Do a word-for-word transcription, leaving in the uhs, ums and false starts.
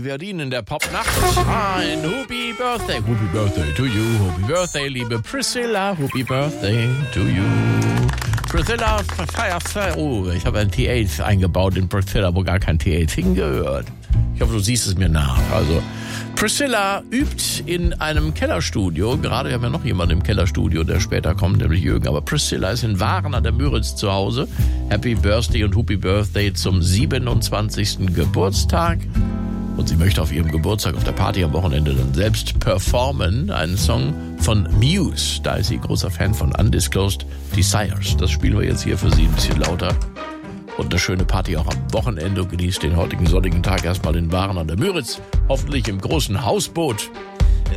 Verdin in der Popnacht. Ein Happy Birthday. Happy Birthday to you. Happy Birthday, liebe Priscilla. Happy Birthday to you. Priscilla, feier, feier. Oh, ich habe ein T acht eingebaut in Priscilla, wo gar kein T acht hingehört. Ich hoffe, du siehst es mir nach. Also, Priscilla übt in einem Kellerstudio. Gerade haben wir noch jemanden im Kellerstudio, der später kommt, nämlich Jürgen. Aber Priscilla ist in Waren an der Müritz zu Hause. Happy Birthday und Happy Birthday zum siebenundzwanzigsten Geburtstag. Und sie möchte auf ihrem Geburtstag auf der Party am Wochenende dann selbst performen. Einen Song von Muse. Da ist sie großer Fan von Undisclosed Desires. Das spielen wir jetzt hier für sie ein bisschen lauter. Und eine schöne Party auch am Wochenende. Genießt den heutigen sonnigen Tag erstmal in Waren an der Müritz. Hoffentlich im großen Hausboot.